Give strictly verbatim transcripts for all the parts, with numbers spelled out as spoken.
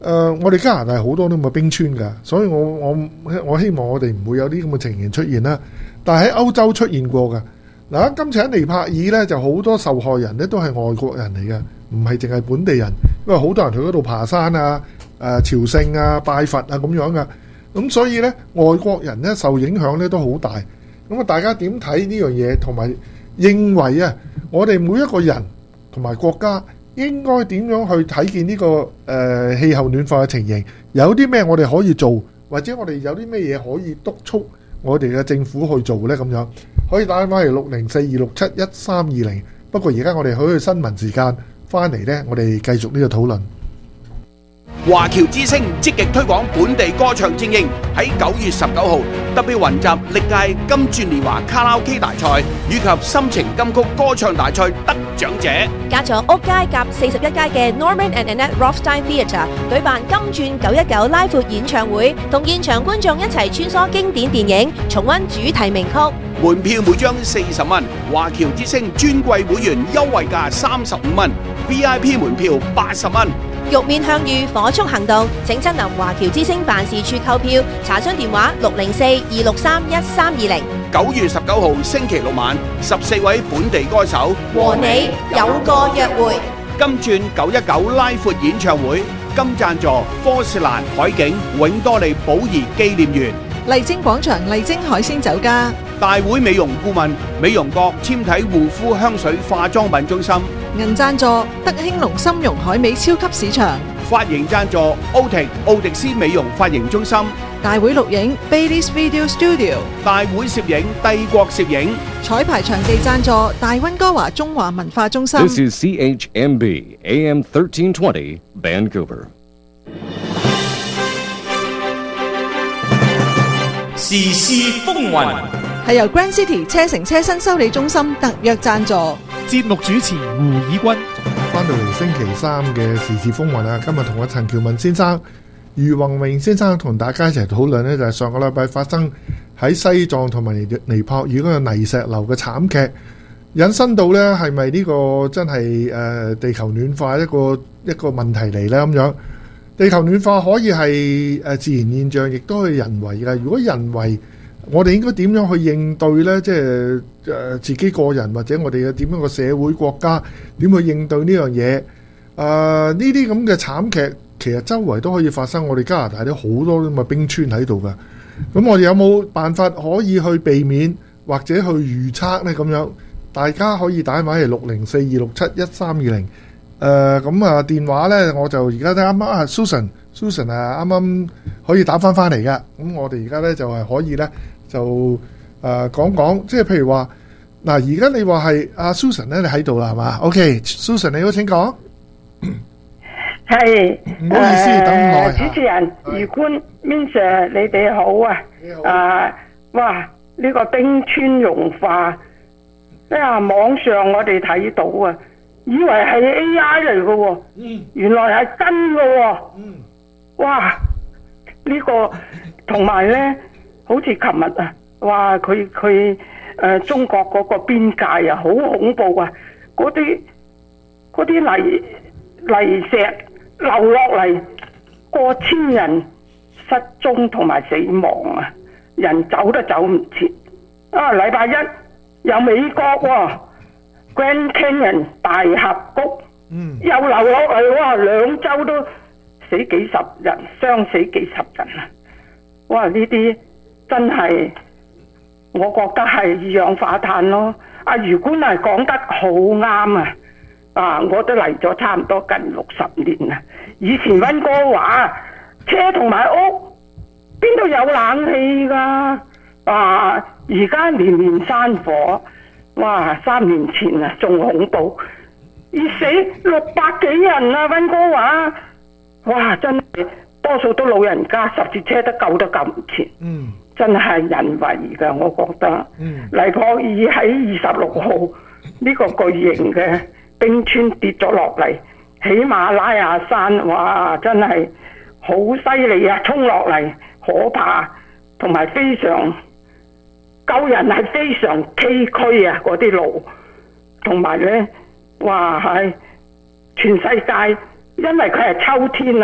誒，我哋加拿大好多都咁嘅冰川㗎，所以我我我希望我哋唔會有啲咁嘅情形出現啦。但係喺歐洲出現過㗎。嗱，今次喺尼泊爾呢，就好多受害人呢都係外國人嚟嘅，唔係淨係本地人，因為好多人去嗰度爬山啊、誒朝聖啊、拜佛啊咁樣㗎。咁所以呢，外國人呢受影響呢都好大。咁啊，大家點睇呢樣嘢？同埋認為啊，我哋每一個人同埋國家應該點樣去睇見呢、這個誒、呃、氣候暖化嘅情形？有啲咩我哋可以做，或者我哋有啲咩嘢可以督促我哋嘅政府去做呢？咁樣可以打翻嚟六零四二六七一三二零。不過而家我哋去去新聞時間翻嚟呢，我哋繼續呢個討論。 華僑之聲積極推廣本地歌唱精英，喺九月十九號特別雲集歷屆金鑽年華卡拉 OK 大賽以及心情金曲歌唱大賽得獎者， 加咗屋街夾四十一街嘅 Norman and Annette Rothstein Theatre 舉辦金鑽九一九拉闊演唱會，同現場觀眾一齊穿梭經典電影，重溫主題名曲。 門票每張四十蚊，華僑之聲尊貴會員優惠價三十五蚊 ，V I P 門票八十蚊。 玉面向遇火速行動，請親臨華僑之聲辦事處購票，查詢電話六零四二六三一三二零。 九月十九號星期六晚，十四位本地歌手和你有個約會。 金鑽九一九拉闊演唱會，金贊助科士蘭海景永多利寶儀紀念園。 麗晶廣場麗晶海鮮酒家， 大會美容顧問美容閣纖體護膚香水化妝品中心， 銀贊助德興隆參茸海味超級市場， 髮型贊助奧迪奧迪斯美容髮型中心， 大會錄影 Baileys Video Studio， 大會攝影帝國攝影， 彩排場地贊助大溫哥華中華文化中心。 This is C H M B A M thirteen twenty Vancouver。 時事風雲係由 Grand City 車城車新修理中心特約贊助。 節目主持胡以軍， 翻到嚟星期三嘅時事風雲啊！今日同阿陳喬文先生、余宏榮先生同大家一齊討論呢，就係上個禮拜發生喺西藏同埋尼尼泊爾嗰個泥石流嘅慘劇，引申到呢係咪呢個真係誒地球暖化一個一個問題嚟呢？咁樣地球暖化可以係誒自然現象，亦都係人為嘅。如果人為，我哋應該點樣去應對呢？即係誒自己個人或者我哋嘅點樣個社會國家點去應對呢樣嘢？誒呢啲咁嘅慘劇其實周圍都可以發生。我哋加拿大都好多咁嘅冰川喺度㗎。咁我哋有冇辦法可以去避免或者去預測呢？咁樣大家可以打電話嚟六零四二六七一三二零。誒咁啊電話呢，我就而家都啱啱啊 Susan Susan 啊啱啱可以打翻翻嚟㗎。咁我哋而家呢，就係可以呢。就誒、呃、講講，即係譬如話嗱，而家你話係阿 Susan 咧，你喺度啦係嘛 ？OK，Susan 你好，請講。 係， 唔好意思，呃、等耐。 主持人余官 Min Sir 你哋好啊！ 你好。 啊，哇！呢、這個冰川融化，即係網上我哋睇到啊，以為係 A I 嚟嘅喎，嗯，原來係真嘅喎，嗯，哇！呢、這個同埋咧。好似琴日啊，哇！佢佢誒中國嗰個邊界啊，好恐怖啊！嗰啲嗰啲泥泥石流落嚟，過千人失蹤同埋死亡啊！人走都走唔切啊！禮拜一有美國喎、哦、Grand Canyon 大峽谷，嗯，又流落嚟哇！兩週都死幾十人，傷死幾十人啊！哇！呢啲真係，我覺得係二氧化碳咯。阿余官係講得好啱啊！啊，我都嚟咗差唔多近六十年啦。以前溫哥華車同埋屋邊度有冷氣㗎？啊，而家年年山火，哇！三年前啊仲恐怖，熱死六百幾人啊！溫哥華，哇！真係多數都老人家，十字車都救得救唔切。嗯。真係人為㗎，我覺得。嗯、尼泊爾喺二十六號呢個巨型嘅冰川跌咗落嚟，喜馬拉雅山，哇！真係好犀利啊，衝落嚟可怕，同埋非常救人係非常崎嶇啊！嗰啲路，同埋呢，哇係全世界，因為佢係秋天啊，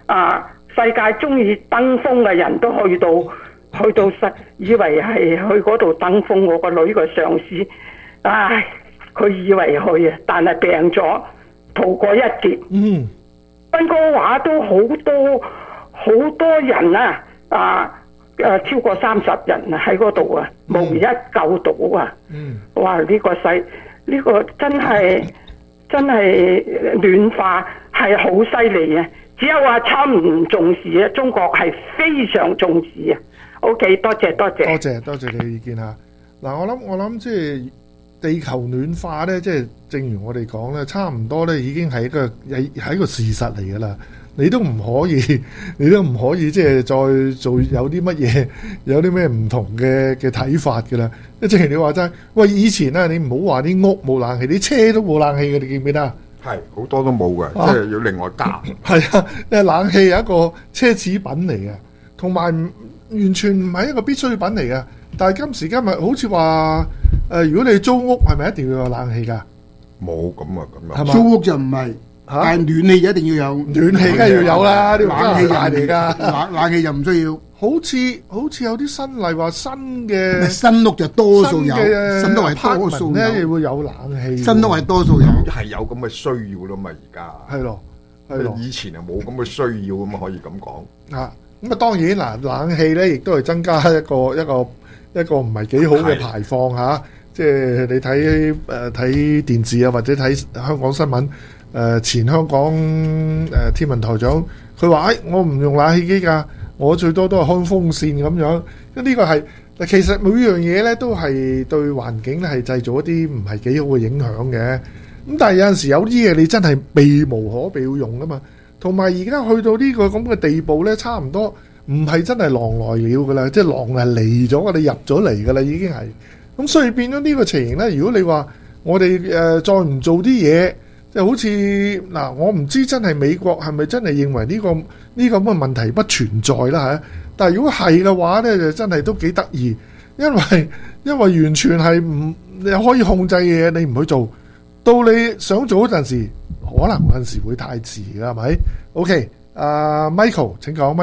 啊，世界中意登峰嘅人都去到去到實，以為係去嗰度登峰。我個女個上司，唉，佢以為去啊，但係病咗，逃過一劫。 嗯， 溫哥華都好多好多人啊，啊誒超過三十人啊喺嗰度啊，無一救到啊！ 嗯， 哇！呢、個世呢、個真係真係暖化係好犀利啊！只有話差唔重視啊，中國係非常重視啊。OK， 多謝多謝， 多謝多謝你嘅意見嚇。嗱，我諗我諗即係地球暖化咧，即係正如我哋講咧，差唔多咧已經係一個係係一個事實嚟噶啦。你都唔可以，你都唔可以即係再做有啲乜嘢，有啲咩唔同嘅嘅睇法㗎啦。即係你話齋，喂，以前咧你唔好話啲屋冇冷氣，啲車都冇冷氣嘅，你記唔記得啊？ 係好多都冇嘅， 啊即係要另外加。 係啊，因為冷氣係一個奢侈品嚟嘅，同埋唔完全唔係一個必需品嚟嘅。但係今時今日好似話誒，如果你租屋係咪一定要有冷氣㗎？ 冇咁啊，咁啊， 係嘛？ 租屋就唔係。但係暖氣就一定要有， 暖氣梗係要有啦，呢個冷氣大嚟㗎， 冷冷氣就唔需要。 好似好似有啲新例話新嘅新屋就多數有，新屋係多數咧有， 會有冷氣。 新屋係多數有， 係有咁嘅需要咯嘛，而家係咯，係咯。 以前係冇咁嘅需要咁啊，可以咁講。 啊，咁啊當然嗱，冷氣咧亦都係增加一個一個一個唔係幾好嘅排放嚇。即係你睇誒睇電視啊，或者睇香港新聞。誒、呃、前香港誒、呃、天文台長，佢話：誒、哎、我唔用冷氣機㗎，我最多都係開風扇咁樣。咁呢個係其實每樣嘢咧都係對環境咧係製造一啲唔係幾好嘅影響嘅。咁但係有陣時有啲嘢你真係避無可避要用㗎嘛。同埋而家去到呢個咁嘅地步咧，差唔多唔係真係狼來了㗎啦，即係狼係嚟咗，我哋入咗嚟㗎啦，已經係。咁所以變咗呢個情形咧，如果你話我哋誒、呃、再唔做啲嘢，就好似嗱，我唔知真係美國係咪真係認為呢、呢個呢、呢個咁嘅問題不存在啦嚇。但係如果係嘅話咧，就真係都幾得意，因為因為完全係唔你可以控制嘅嘢，你唔去做，到你想做嗰陣時，可能嗰陣時會太遲㗎，係咪 ？OK， 阿、uh, Michael 請講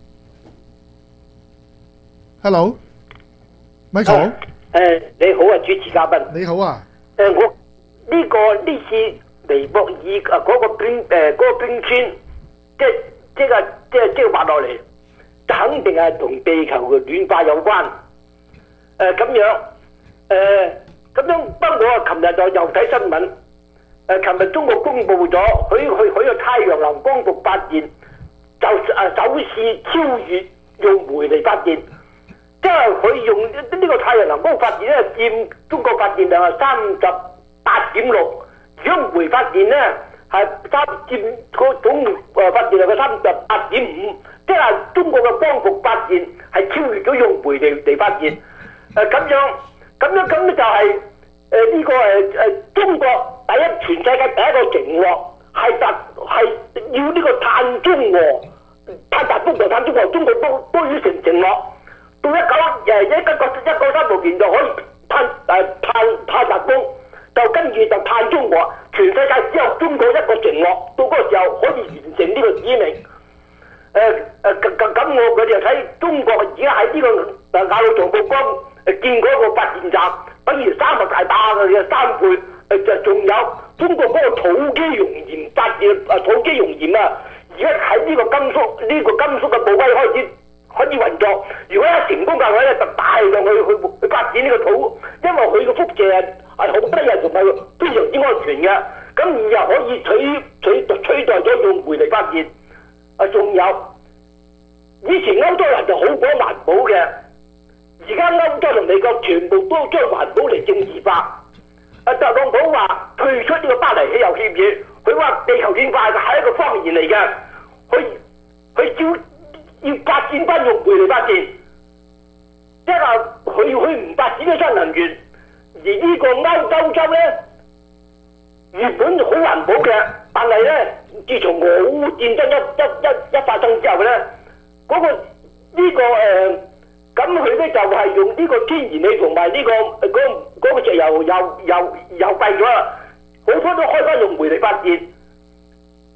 ，Michael。Hello，Michael。誒、 呃、你好啊，主持嘉賓。 你好啊。 誒、呃、我呢、呢個呢次。尼泊爾啊嗰個冰誒嗰個冰川，即即係即係即係滑落嚟，肯定係同地球嘅暖化有關。誒咁樣誒咁樣，不過我啊，琴日就又睇新聞。誒，琴日中國公布咗，佢佢佢個太陽能光伏發電就誒首次超越用煤嚟發電，即係佢用呢呢個太陽能光伏發電咧，佔中國發電量係三十八點六。如果煤發電咧係三佔個總誒發電量嘅三十八點五，即係中國嘅光伏發電係超越咗用煤嚟嚟發電。誒咁樣咁樣咁咧就係誒呢個誒誒中國第一全世界第一個承諾係達係要呢個碳中和，碳達峰同碳中和，中國都都已經承諾到一九誒一九一九三六年就可以碳誒碳碳達峰。就跟住就碳中和，全世界只有中國一個承諾，到嗰個時候可以完成呢個使命。誒誒咁咁我佢哋睇中國而家喺呢個誒雅魯藏布江誒建嗰個發電站，等於三十大把嘅三倍。誒就仲有中國嗰個土基熔鹽發電誒土基熔鹽啊，而家喺呢個甘肅呢、呢個甘肅嘅布威開始開始運作。如果一成功嘅話咧，就大量去去去發展呢個土，因為佢嘅輻射係好低啊，同埋非常之安全嘅，咁而又可以取取取代咗用煤嚟發電。啊，仲有以前歐洲人就好講環保嘅，而家歐洲同美國全部都將環保嚟政治化。啊，特朗普話退出呢個巴黎氣候協議，佢話地球暖化係一個謊言嚟嘅，佢佢要要發展翻用煤嚟發電，即係話佢佢唔發展咗新能源。而呢個歐洲洲咧，原本好環保嘅，但係咧，自從俄烏戰爭一一一一發生之後咧，嗰、那個呢、這個誒，咁佢咧就係、是、用呢個天然氣同埋呢個嗰嗰、那個石油又又又廢咗啦，好多都開翻用煤嚟發電。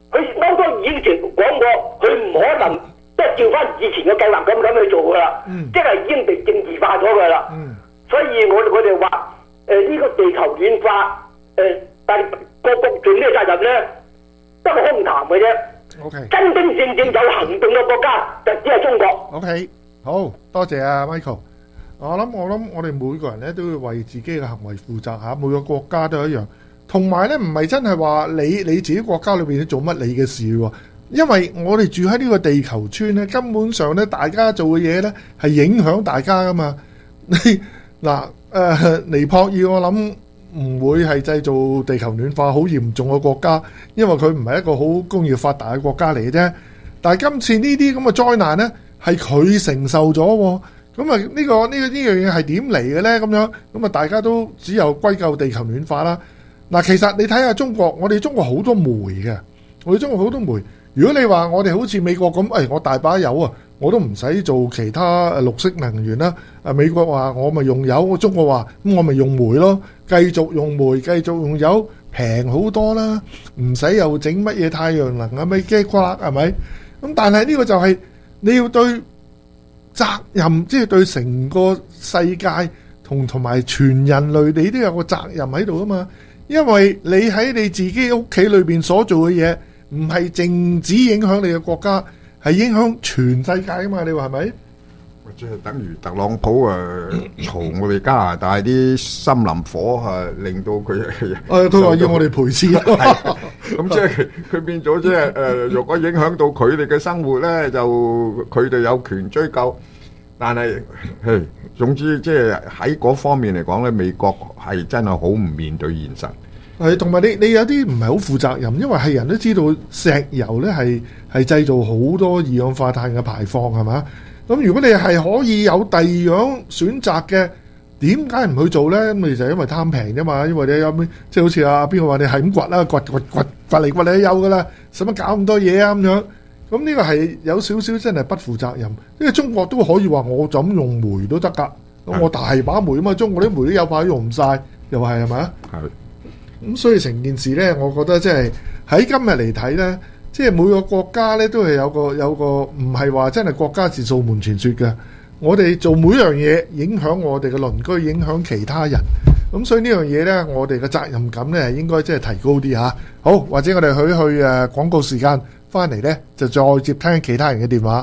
佢歐洲已經講過，佢唔可能即係照翻以前嘅計劃咁咁去做噶啦， 嗯、 即係已經被政治化咗噶啦。 嗯、 所以我我哋話誒呢個地球暖化誒、呃，但係各國盡呢個責任咧，都係空談嘅啫。 OK， 真真正正有行動嘅國家就只係中國。 OK， 好多謝啊 Michael。我諗我諗我哋每個人咧都要為自己嘅行為負責嚇，每個國家都一樣。同埋咧唔係真係話你你自己國家裏邊做乜你嘅事喎，因為我哋住喺呢個地球村咧，根本上咧大家做嘅嘢咧係影響大家噶嘛。你嗱誒尼泊爾我諗唔會係製造地球暖化好嚴重嘅國家，因為佢唔係一個好工業發達嘅國家嚟嘅啫。但係今次呢啲咁嘅災難咧係佢承受咗喎。咁啊，呢個呢個呢樣嘢係點嚟嘅咧？咁樣咁啊，大家都只有歸咎地球暖化啦。嗱，其實你睇下中國，我哋中國好多煤嘅，我哋中國好多煤。如果你話我哋好似美國咁，誒，我大把油啊，我都唔使做其他誒綠色能源啦。啊，美國話我咪用油，中國話咁我咪用煤咯，繼續用煤，繼續用油，平好多啦，唔使又整乜嘢太陽能啊，咩嘅呱啦，係咪？咁但係呢個就係你要對責任，即係對成個世界同同埋全人類，你都有個責任喺度啊嘛。因為你喺你自己屋企裏邊所做嘅嘢，唔係淨止影響你嘅國家，係影響全世界啊嘛。你話係咪？ 即係等於特朗普誒嘈我哋加拿大啲森林火誒，令到佢誒，佢話要我哋賠錢。 咁即係佢佢變咗即係誒，若果影響到佢哋嘅生活咧，就佢哋有權追究。但係，嘿，總之即係喺嗰方面嚟講咧，美國係真係好唔面對現實。 係，同埋你你有啲唔係好負責任，因為係人都知道石油咧係係製造好多二氧化碳嘅排放係嘛？咁如果你係可以有第二樣選擇嘅，點解唔去做咧？咁咪就係因為貪平啫嘛。因為你有咩即係好似啊邊個話你係咁掘啦，掘掘掘掘嚟掘去都有噶啦，使乜搞咁多嘢啊咁樣？咁呢個係有少少真係不負責任。因為中國都可以話我就咁用煤都得㗎，咁我大把煤啊嘛，中國啲煤都有排用唔晒，又係係咪啊？係。咁所以成件事咧，我覺得即係喺今日嚟睇咧。即係每個國家咧都係有個有個唔係話真係國家自掃門前雪嘅，我哋做每樣嘢影響我哋嘅鄰居，影響其他人，咁所以呢樣嘢咧，我哋嘅責任感咧應該即係提高啲嚇。好，或者我哋去去誒廣告時間翻嚟咧，就再接聽其他人嘅電話。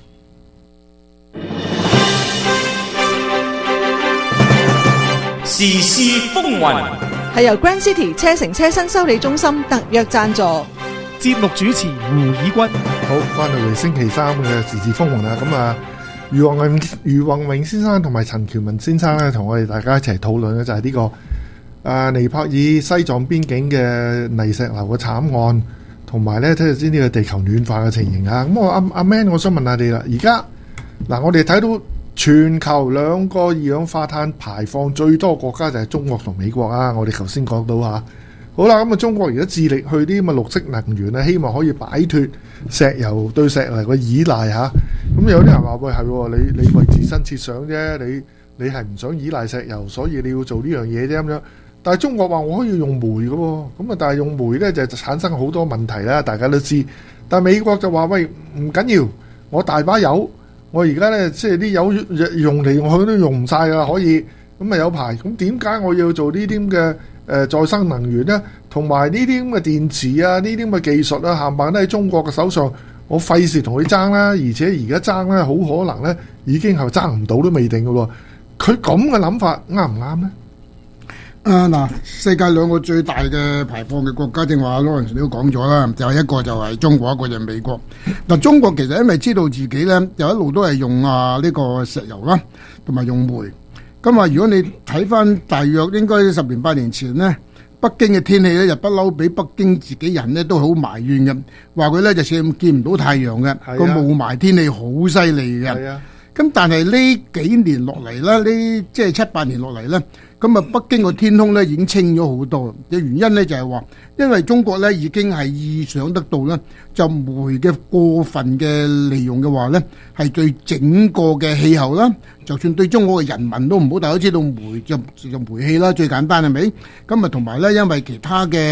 時事風雲係由 Grand City 車城車新修理中心特約贊助。 節目主持胡以軍。 好，翻到嚟星期三嘅時事風雲啦。咁啊，余宏榮、余宏榮先生同埋陳喬文先生咧，同我哋大家一齊討論咧，就係呢個啊尼泊爾西藏邊境嘅泥石流嘅慘案，同埋咧睇下先呢個地球暖化嘅情形啊。咁我阿阿 Man，我想問下你啦，而家嗱，我哋睇到全球兩個二氧化碳排放最多國家就係中國同美國啊。我哋頭先講到嚇。好啦，咁啊，中國而家致力去啲咁嘅綠色能源咧，希望可以擺脫石油對石油嘅依賴嚇。咁有啲人話喂係，你你為自身設想啫，你你係唔想依賴石油，所以你要做呢樣嘢啫咁樣。但係中國話我可以用煤嘅喎，咁啊，但係用煤咧就產生好多問題啦，大家都知。但係美國就話喂，唔緊要，我大把油，我而家咧即係啲油用嚟用去都用唔晒㗎，可以咁啊有排。咁點解我要做呢啲咁嘅？誒、呃、再生能源咧，同埋呢啲咁嘅電池啊，呢啲咁嘅技術啊，冚唪唥都喺中國嘅手上，我費事同佢爭啦。而且而家爭咧，好可能咧已經係爭唔到都未定嘅喎。佢咁嘅諗法啱唔啱咧？ 啊嗱，世界兩個最大嘅排放嘅國家，正話 Lawrence 都講咗啦，就係一個就係中國，一個就係美國。嗱，中國其實因為知道自己咧，就一路都係用啊呢個石油啦，同埋用煤。咁啊！如果你睇翻大約應該十年八年前呢，北京嘅天氣咧就不嬲，俾北京自己人咧都好埋怨嘅，話佢咧就成見唔到太陽嘅，個霧霾天氣好犀利嘅。咁但係呢幾年落嚟咧，呢即係七八年落嚟咧，咁啊北京個天空咧已經清咗好多。嘅原因咧就係話，因為中國咧已經係意想得到咧，就煤嘅過分嘅利用嘅話咧，係對整個嘅氣候啦，就算對中國嘅人民都唔好。大家知道煤就就煤氣啦，最簡單係咪？咁啊同埋咧，因為其他嘅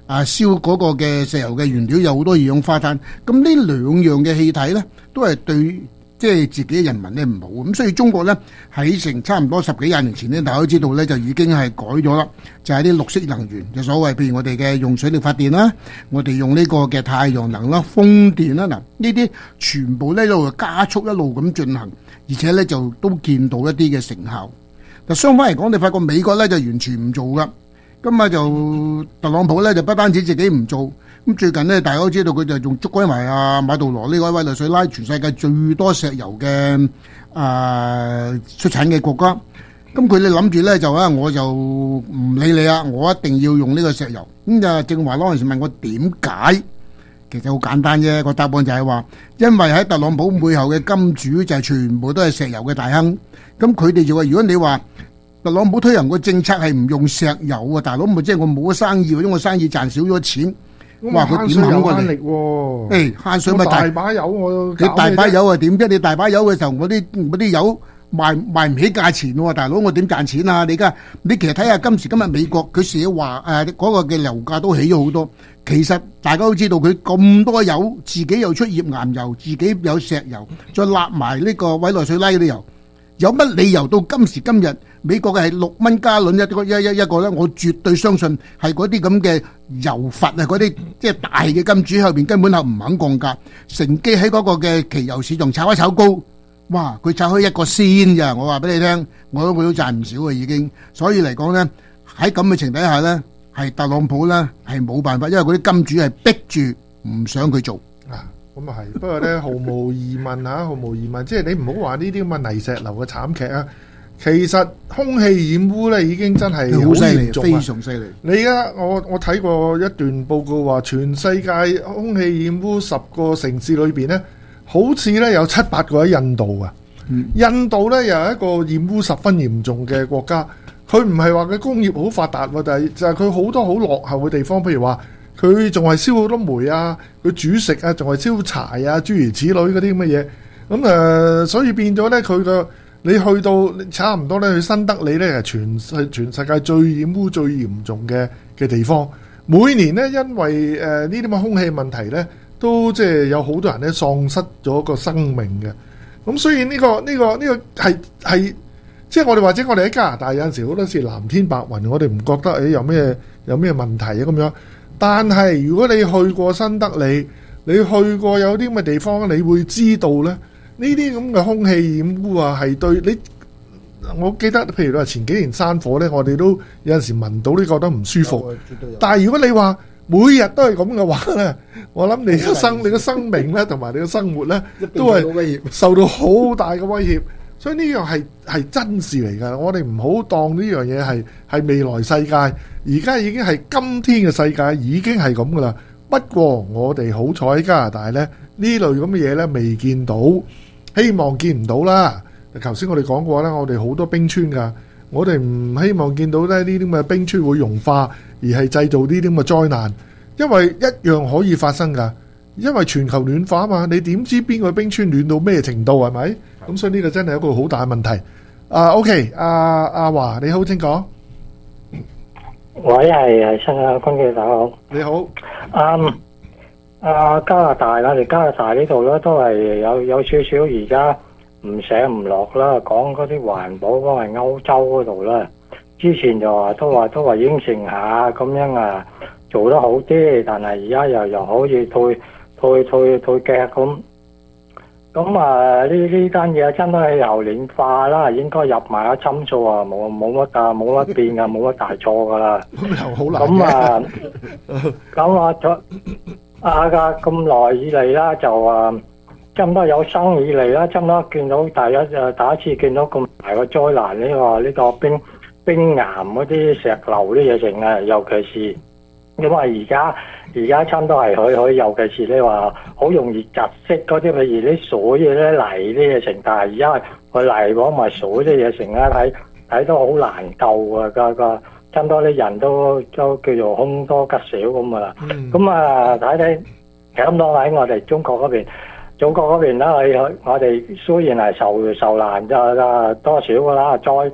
啊燒嗰個嘅石油嘅原料有好多二氧化碳。咁呢兩樣嘅氣體咧，都係對即係自己嘅人民咧唔好。咁所以中國咧喺成差唔多十幾廿年前咧，大家都知道咧就已經係改咗啦，就係啲綠色能源，就所謂譬如我哋嘅用水力發電啦，我哋用呢個嘅太陽能啦、風電啦，嗱呢啲全部咧一路加速一路咁進行，而且咧就都見到一啲嘅成效。但相反嚟講，你發覺美國咧就完全唔做噶，咁啊就特朗普咧就不單止自己唔做。咁最近咧，大家都知道佢就仲捉歸埋阿馬杜羅呢位委內瑞拉全世界最多石油嘅啊出產嘅國家。咁佢哋諗住咧就啊，我就唔理你啊，我一定要用呢個石油。咁就正話嗰陣時問我點解，其實好簡單啫。個答案就係話，因為喺特朗普背後嘅金主就係全部都係石油嘅大亨。咁佢哋就話，如果你話特朗普推行個政策係唔用石油啊，大佬咪即係我冇咗生意，或者我生意賺少咗錢。哇！佢點肯過嚟？誒慳水咪大把油，我你大把油啊點啫？你大把油嘅時候，我啲嗰啲油賣賣唔起價錢喎，大佬我點賺錢啊？你而家你其實睇下今時今日美國佢寫話誒嗰個嘅油價都起咗好多。其實大家都知道佢咁多油，自己又出頁岩油，自己有石油，再立埋呢個委內瑞拉嗰啲油，有乜理由到今時今日美國嘅係六蚊加侖一個一一一個咧？我絕對相信係嗰啲咁嘅油閥啊，嗰啲即係大嘅金主後邊根本就唔肯降價，乘機喺嗰個嘅期油市場炒一炒高，哇！佢炒開一個仙咋，我話俾你聽，我都我都賺唔少啊已經。所以嚟講咧，喺咁嘅情底下咧，係特朗普咧係冇辦法，因為嗰啲金主係逼住唔想佢做啊。咁啊係，不過咧毫無疑問嚇，毫無疑問，即係你唔好話呢啲咁嘅泥石流嘅慘劇啊！其實空氣染污咧已經真係好嚴重啊！ 非常犀利。 你而家我我睇過一段報告話，全世界空氣染污十個城市裏邊咧，好似咧有七八個喺印度啊！嗯、印度咧又係一個染污十分嚴重嘅國家，佢唔係話佢工業好發達喎，但係就係佢好多好落後嘅地方，譬如話佢仲係燒好多煤啊，佢煮食啊，仲係燒柴啊，諸如此類嗰啲咁嘅嘢。咁誒、呃，所以變咗咧，佢個你去到差唔多咧，去新德里咧係全係全世界最染污最嚴重嘅嘅地方。每年咧，因為誒呢啲咁嘅空氣問題咧，都即係有好多人咧喪失咗個生命嘅。咁所以呢、呢個呢、呢個呢、呢個係係即係我哋或者我哋喺加拿大有陣時好多時藍天白雲，我哋唔覺得誒、哎、有咩有咩問題啊咁樣。但係如果你去過新德里，你去過有啲咁嘅地方，你會知道咧。呢啲咁嘅空氣染污啊，係對你，我記得譬如話前幾年山火咧，我哋都有陣時聞到，你覺得唔舒服。但係如果你話每日都係咁嘅話咧，我諗你嘅生你嘅生命咧，同埋你嘅生活咧，都係受到好大嘅威脅。所以呢樣係係真事嚟㗎，我哋唔好當呢樣嘢係係未來世界，而家已經係今天嘅世界，已經係咁㗎啦。不過我哋好彩喺加拿大咧，呢類咁嘅嘢咧未見到。希望見唔到啦。頭先我哋講過啦，我哋好多冰川㗎，我哋唔希望見到咧呢啲咁嘅冰川會融化，而係製造呢啲咁嘅災難。因為一樣可以發生㗎，因為全球暖化啊嘛，你點知邊個冰川暖到咩程度係咪？咁所以呢個真係一個好大嘅問題。啊 ，OK，阿阿華你好，請講。 喂，係係新亞坤嘅大佬。 你好。 啱。啊，加拿大啦，嚟加拿大呢度咧都係有有少少而家唔捨唔落啦，講嗰啲環保嗰係歐洲嗰度啦。之前就話都話都話應承下咁樣啊，做得好啲，但係而家又又可以退退退退腳咁。咁啊呢呢單嘢真係由年化啦，應該入埋一針數啊，冇冇乜啊冇乜變啊，冇乜大錯噶啦。 咁又好難嘅。 咁啊，咁啊咗。啊！噶咁耐以嚟啦，就啊，差唔多有生以嚟啦，差唔多見到第一誒第一次見到咁大個災難呢、呢個呢、呢個冰冰岩嗰啲石流啲嘢成啊，尤其是因為而家而家差唔多係佢佢，尤其是你話好容易窒息嗰啲，譬如啲水嘢咧泥啲嘢成，但係而家佢泥講埋水啲嘢成啦，睇睇都好難救啊！個個差唔多啲人都都叫做凶多吉少咁啊！咁啊睇睇，咁多喺我哋中國嗰邊，中國嗰邊啦，我我哋雖然係受受難就多少噶啦，災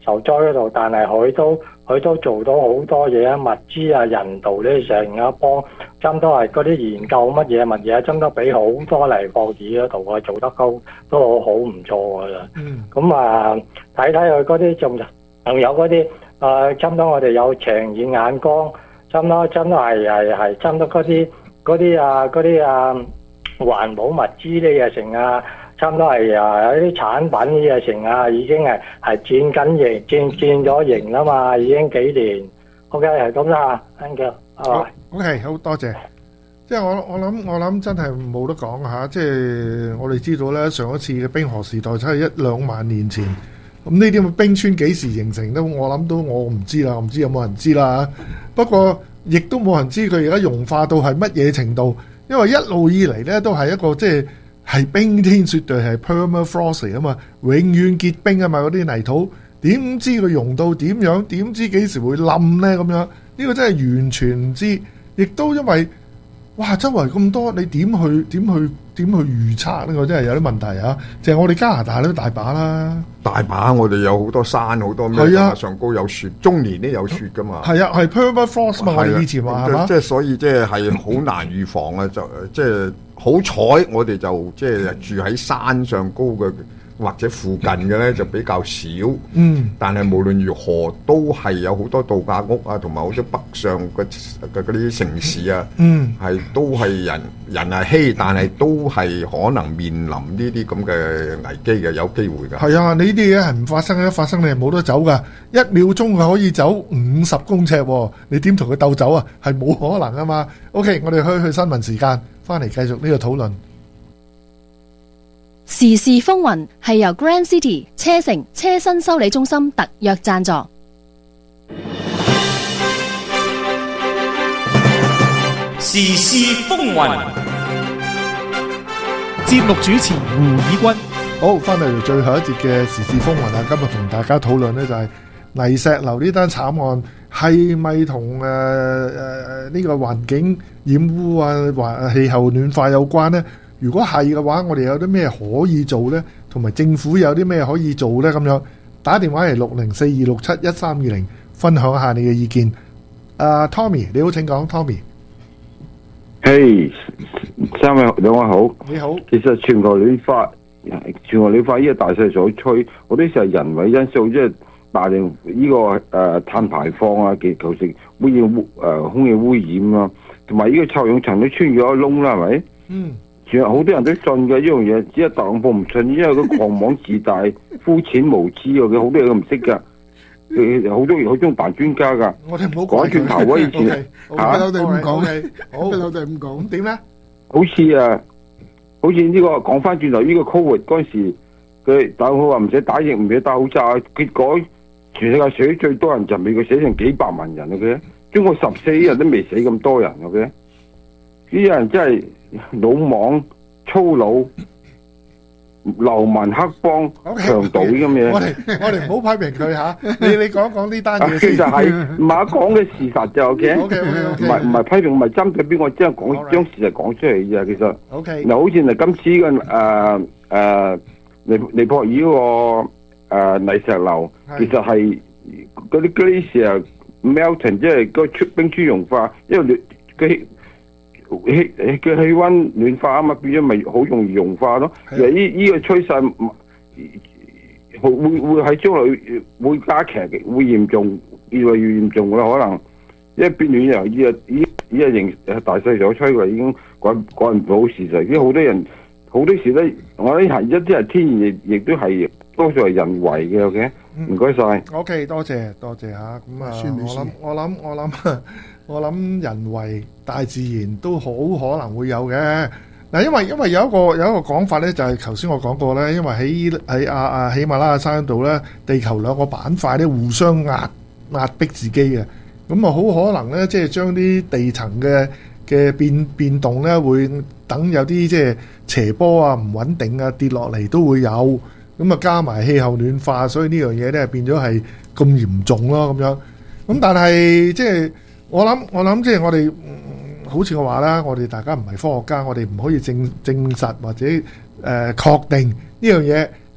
受災嗰度，但係佢都佢都做到好多嘢啊，物資啊、人道呢成日幫，差唔多係嗰啲研究乜嘢乜嘢，差唔多俾好多嚟博爾嗰度啊，做得都都好好唔錯噶啦。 嗯。 咁啊，睇睇佢嗰啲仲仲有嗰啲誒，差唔多我哋有長遠眼光，差唔多差唔多係係係差唔多嗰啲嗰啲啊嗰啲啊環保物資呢嘢成啊。差唔多係啊，有啲產品呢嘢成啊，已經係係轉緊型，轉轉咗型啦嘛，已經幾年。OK， 係咁啦，thank you。 好 ，OK， 好多謝。即係我我諗我諗真係冇得講嚇。即係我哋知道咧，上一次嘅冰河時代真係一兩萬年前。咁呢啲咁嘅冰川幾時形成都我諗都我唔知啦，我唔知有冇人知啦。不過亦都冇人知佢而家融化到係乜嘢程度，因為一路以嚟咧都係一個即係。係冰天雪地，係 permafrost 啊嘛，永遠結冰啊嘛，嗰啲泥土點知佢溶到點樣？點知幾時會冧呢？咁樣呢、呢個真係完全唔知，亦都因為哇，周圍咁多，你點去點去點去預測呢個真係有啲問題啊！就係我哋加拿大都大把啦， 大把我哋有好多山，好多咩啊，上高有雪，中年都有雪噶嘛。係啊，係 permafrost 嘛，我哋以前話係嘛， 即係所以即係係好難預防啊！就即係。好彩我哋就即係住喺山上高嘅或者附近嘅咧就比較少， 嗯， 但係無論如何都係有好多度假屋啊，同埋好多北上嘅嘅嗰啲城市啊， 嗯， 係都係人人係稀，但係都係可能面臨呢啲咁嘅危機嘅，有機會㗎。 係啊，你呢啲嘢係唔發生，一發生你係冇得走㗎，一秒鐘佢可以走五十公尺，你點同佢鬥走啊？係冇可能啊嘛。OK， 我哋去去新聞時間。翻嚟繼續呢個討論。 時事風雲係由 Grand City 車城車身修理中心特約贊助。 時事風雲， 節目主持胡以軍。 好，翻嚟最後一節嘅時事風雲啊！今日同大家討論呢就係泥石流呢單慘案係咪同誒誒呢個環境染污啊、環氣候暖化有關呢？如果係嘅話，我哋有啲咩可以做呢？同埋政府有啲咩可以做呢？咁樣打電話嚟六零四二六七一三二零，分享下你嘅意見。阿、uh, Tommy， 你好，請講 ，Tommy。 嘿，三位兩位好。 你好。其實全球暖化，全球暖化呢個大勢所趨，好多時係人為因素，即係大量呢個誒、呃、碳排放啊，結構性污染污誒空氣污染啊，同埋呢個臭氧層都穿咗一窿啦，係咪？ 嗯。 其實好多人都信嘅呢樣嘢，只係特朗普唔信，因為佢狂妄自大、膚淺無知嘅，佢好多嘢都唔識㗎。誒，好多好中扮專家噶， 我哋唔好講轉頭啊！以前吓，我哋唔講， 好，我哋唔講，點咧？ 好似啊，好似呢個講翻轉頭，呢個 Covid 嗰陣時，佢特朗普話唔使打疫，唔使戴口罩，結果全世界死最多人就美國死成幾百萬人嘅，中國十四日都未死咁多人嘅，呢啲人真係魯莽粗魯。流氓黑幫強盜咁嘢， 我哋我哋唔好批評佢吓，你你講講呢單嘢先。 其實係唔係講嘅事實就 OK，唔係唔係批評，唔係針對邊個，即係講將事實講出嚟啫。其實 OK， 嗱，好似係今次嘅誒誒尼尼泊爾嗰個誒泥石流，其實係嗰啲 glacier melting，即係個出冰川融化，因為佢。氣嘅氣溫暖化啊嘛，變咗咪好容易融化咯。其實呢呢個趨勢會會喺將來會加劇嘅，會嚴重，越嚟越嚴重噶啦。可能因為變暖又依個依依個形大勢所趨嘅，已經改改唔到事實。因為好多人好多時咧，我啲係一啲係天然，亦亦都係多數係人為嘅。OK，唔該晒。 OK，多謝多謝吓。咁啊，我諗我諗我諗。我諗人為大自然都好可能會有嘅嗱，因為因為有一個有一個講法咧，就係頭先我講過咧，因為喺喺阿阿喜馬拉雅山度咧，地球兩個板塊咧互相壓壓迫自己嘅，咁啊好可能咧，即係將啲地層嘅嘅變變動咧，會等有啲即係斜坡啊、唔穩定啊跌落嚟都會有，咁啊加埋氣候暖化，所以呢樣嘢咧變咗係咁嚴重咯，咁樣咁但係即係。我諗我諗即係我哋、嗯，好似我話啦，我哋大家唔係科學家，我哋唔可以證證實或者誒確、呃、定呢樣嘢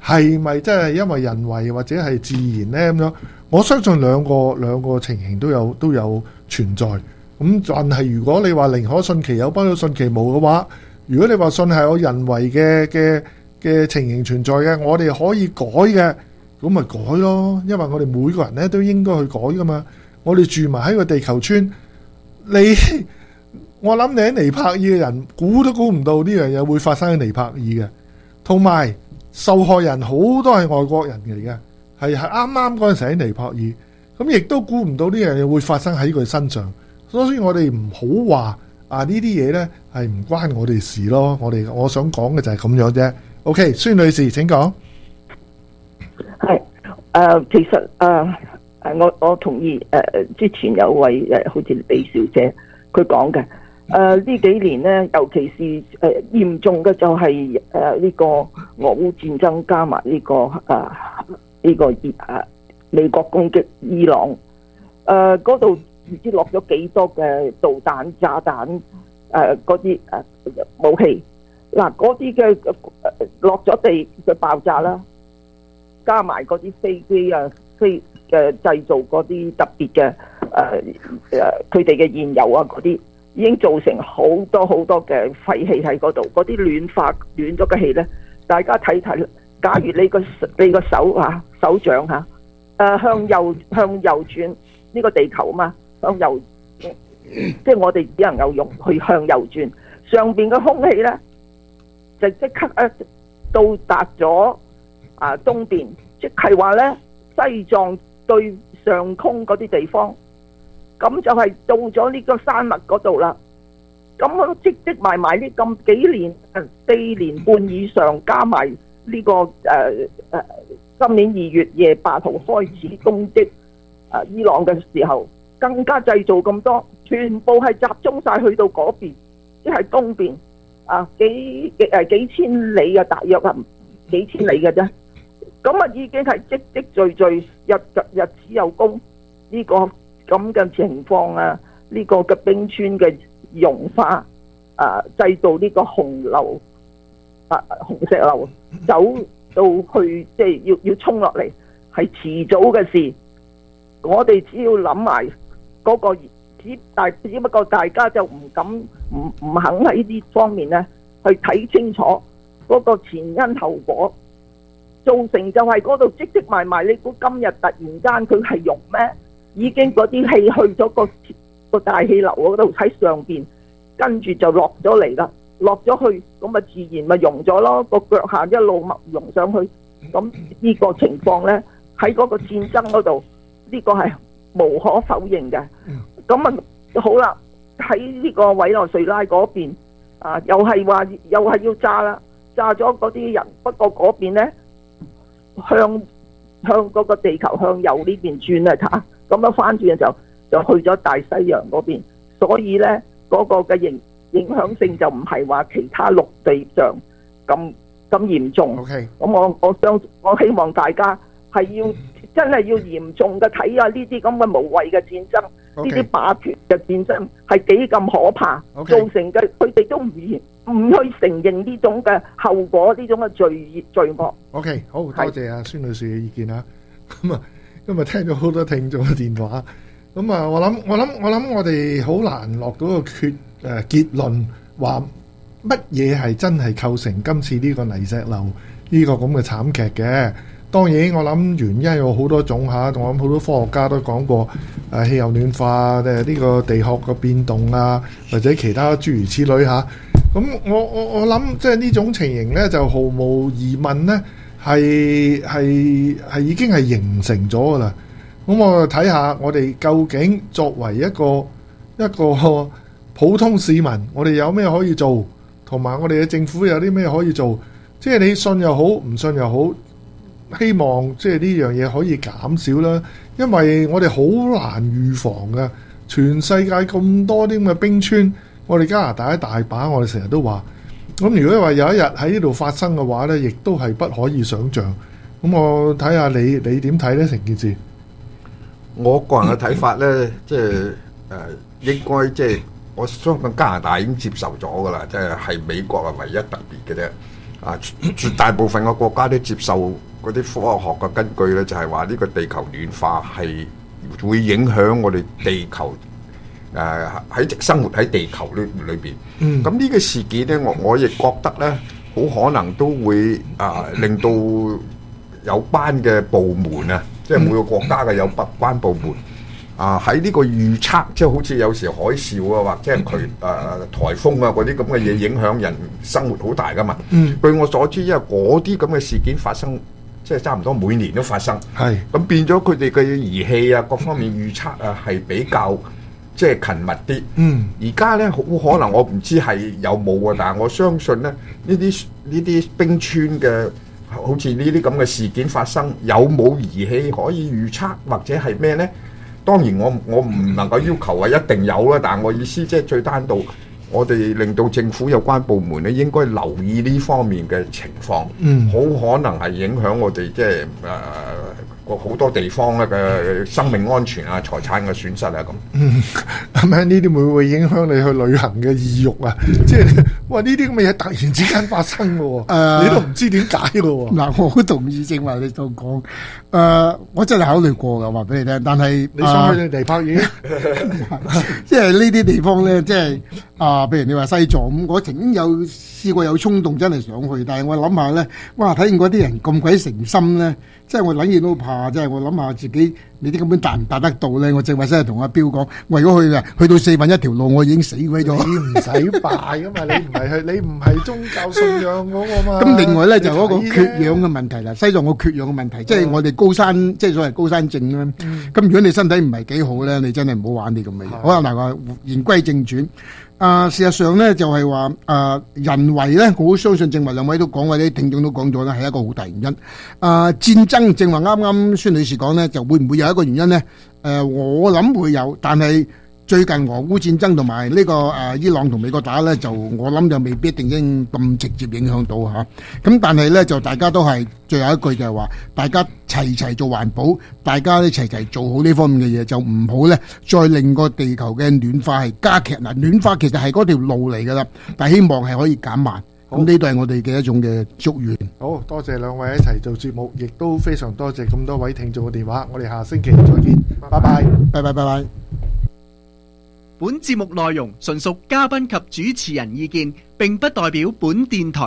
係咪真係因為人為或者係自然呢？咁樣？我相信兩個兩個情形都有都有存在。咁但係如果你話寧可信其有，不可信其無嘅話，如果你話信係有人為嘅嘅嘅情形存在嘅，我哋可以改嘅，咁咪改咯。因為我哋每個人咧都應該去改噶嘛。我哋住埋喺個地球村，你我諗你喺尼泊爾嘅人估都估唔到呢樣嘢會發生喺尼泊爾嘅，同埋受害人好多係外國人嚟嘅，係係啱啱嗰陣時喺尼泊爾，咁亦都估唔到呢樣嘢會發生喺佢身上，所以我哋唔好話啊呢啲嘢呢係唔關我哋事咯。我哋我想講嘅就係咁樣啫。OK， 孫女士請講。 係誒、呃，其實誒誒、呃，我我同意誒、呃，之前有位誒、呃，好似李小姐佢講嘅。誒、呃、呢幾年咧，尤其是誒、呃、嚴重嘅就係誒呢個俄烏戰爭加埋呢、這個誒呢、呃這個誒、呃、美國攻擊伊朗，誒嗰度唔知落咗幾多嘅導彈、炸彈誒嗰啲誒武器，嗱嗰啲嘅落咗地嘅爆炸啦，加埋嗰啲飛機啊飛嘅製造嗰啲特別嘅誒誒佢哋嘅燃油啊嗰啲。已經造成好多好多嘅廢氣喺嗰度，嗰啲暖化暖咗嘅氣咧，大家睇睇。假如你個你個手啊手掌嚇，誒、啊、向右向右轉呢、這個地球啊嘛，向右，即係我哋只能夠用去向右轉，上邊嘅空氣咧就即刻誒到達咗啊東邊，即係話咧西藏對上空嗰啲地方。咁就係到咗呢個山脈嗰度啦。咁我積積埋埋呢咁幾年，四年半以上，加埋呢、這個誒誒、呃、今年二月廿八號開始攻擊誒、呃、伊朗嘅時候，更加製造咁多，全部係集中晒去到嗰邊，即係東邊啊幾幾誒幾千里嘅，大約啊幾千里嘅啫。咁啊已經係積積聚聚，日日子有功呢、這個。咁嘅情況啊，呢、這個嘅冰川嘅融化啊，製造呢個洪流啊，紅石流走到去，即係要要衝落嚟，係遲早嘅事。我哋只要諗埋嗰個只大，只不過大家就唔敢唔唔肯喺呢方面咧去睇清楚嗰個前因後果，造成就係嗰度積積埋埋。你估今日突然間佢係融咩？已經嗰啲氣去咗個個大氣流嗰度喺上邊，跟住就落咗嚟啦，落咗去咁咪自然咪溶咗咯，個腳下一路咪溶上去。咁呢個情況呢，喺嗰個戰爭嗰度，呢、這個係無可否認嘅。咁啊好啦，喺呢個委內瑞拉嗰邊啊，又係話又係要炸啦，炸咗嗰啲人。不過嗰邊呢，向向嗰個地球向右呢邊轉啊嚇。咁樣翻轉嘅時候，就去咗大西洋嗰邊，所以咧嗰、那個嘅影影響性就唔係話其他陸地上咁咁嚴重。 OK， 咁我我相我希望大家係要真係要嚴重嘅睇下呢啲咁嘅無謂嘅戰爭，呢、okay. 啲霸權嘅戰爭係幾咁可怕，okay. 造成嘅佢哋都唔唔去承認呢種嘅後果，呢種嘅罪罪惡。 OK， 好多謝阿孫女士嘅意見啊。咁啊。今日聽咗好多聽眾嘅電話，咁啊，我諗我諗我諗我哋好難落到個決誒結論，話乜嘢係真係構成今次呢個泥石流呢個咁嘅慘劇嘅。當然我諗原因有好多種嚇，我諗好多科學家都講過誒氣候暖化誒呢個地殼嘅變動啊，或者其他諸如此類嚇。咁我我我諗即係呢種情形呢，就毫無疑問呢。係係係已經係形成咗噶啦。咁我睇下我哋究竟作為一個一個普通市民，我哋有咩可以做，同埋我哋嘅政府有啲咩可以做。即係你信又好，唔信又好，希望即係呢樣嘢可以減少啦。因為我哋好難預防噶，全世界咁多啲咁嘅冰川，我哋加拿大一大把，我哋成日都話。咁如果話有一日喺呢度發生嘅話呢，亦都係不可以想像。咁我睇下你你點睇呢成件事？ 我個人嘅睇法呢，即係誒應該即係我相信加拿大已經接受咗㗎啦，即係係美國係唯一特別嘅啫。 啊，絕大部分嘅國家都接受嗰啲科學嘅根據咧，就係話呢個地球暖化係會影響我哋地球誒喺、呃、生活喺地球裏裏邊。嗯，咁呢個事件咧，我我亦覺得咧，好可能都會啊、呃、令到有關嘅部門啊，即係每個國家嘅有關部門。啊！喺呢個預測，即係好似有時海嘯啊，或者係佢誒颱風啊嗰啲咁嘅嘢影響人生活好大噶嘛。嗯，據我所知，因為嗰啲咁嘅事件發生，即係差唔多每年都發生。係咁變咗佢哋嘅儀器啊，各方面預測啊係比較即係勤密啲。嗯，而家咧好可能我唔知係有冇啊，但係我相信咧呢啲呢啲冰川嘅好似呢啲咁嘅事件發生，有冇儀器可以預測或者係咩咧？當然我我唔能夠要求話一定有啦，但係我意思即係最單獨，我哋令到政府有關部門咧應該留意呢方面嘅情況，嗯，好可能係影響我哋即係誒好多地方咧嘅生命安全啊、財產嘅損失啊咁。嗯，係咪呢啲會唔會影響你去旅行嘅意欲啊？即係哇呢啲咁嘅嘢突然之間發生嘅喎，誒你都唔知點解嘅喎。嗱，我好同意正話你所講，誒我真係考慮過嘅，話俾你聽，但係你想去地拍嘢，即係呢啲地方咧，即係啊，譬如你話西藏咁，我曾經有試過有衝動真係想去，但係我諗下咧，哇睇見嗰啲人咁鬼誠心咧。即係我諗嘢都怕，即係我諗下自己，你啲根本達唔達得到咧？我正話真係同阿彪講，我如果去啊，去到四分一條路，我已經死鬼咗。你唔使拜噶嘛，你唔係去，你唔係宗教信仰嗰個嘛。咁另外咧就嗰個缺氧嘅問題啦，西藏個缺氧嘅問題，即係我哋高山，即係所謂高山症啦。咁如果你身體唔係幾好咧，你真係唔好玩啲咁嘅嘢。好啊，嗱，我言歸正傳。啊，事實上咧就係話，啊人為咧，我好相信正話兩位都講過，啲聽眾都講咗啦，係一個好大原因。啊戰爭正話啱啱孫女士講咧，就會唔會有一個原因咧？誒，我諗會有，但係最近俄烏戰爭同埋呢個誒伊朗同美國打咧，就我諗就未必一定應咁直接影響到嚇。咁但係咧就大家都係最後一句就係話，大家齊齊做環保，大家咧齊齊做好呢方面嘅嘢，就唔好咧再令個地球嘅暖化係加劇。嗱，暖化其實係嗰條路嚟㗎啦，但係希望係可以減慢。咁呢度係我哋嘅一種嘅祝願。好多謝兩位一齊做節目，亦都非常多謝咁多位聽眾嘅電話。我哋下星期再見，拜拜，拜拜，拜拜。 本節目內容純屬嘉賓及主持人意見，並不代表本電台